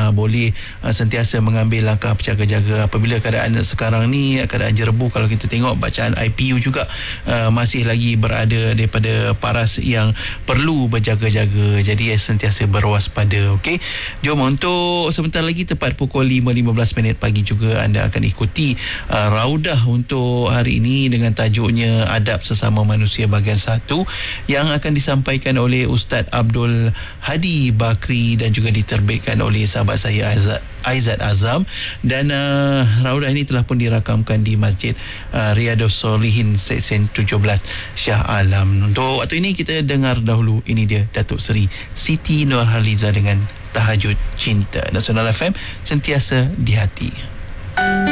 boleh sentiasa mengambil langkah berjaga-jaga apabila keadaan sekarang ni, keadaan jerebu. Kalau kita tengok bacaan IPU juga masih lagi berada daripada paras yang perlu berjaga-jaga. Jadi sentiasa berwaspada. Okey, jom untuk sebentar lagi tepat pukul 5.15 pagi juga anda akan ikuti Raudah untuk hari ini dengan tajuknya Adab Sesama Manusia bahagian 1 yang akan disampaikan oleh Ustaz Abdul Hadi Bakri dan juga diterbitkan oleh sahabat saya Aizat Azam. Dan Raudah ini telah pun dirakamkan di Masjid Riyadus Solihin Seksyen 17 Shah Alam. Untuk waktu ini kita dengar dahulu, ini dia Datuk Seri Siti Nurhaliza dengan Tahajud Cinta. Nasional FM, sentiasa di hati.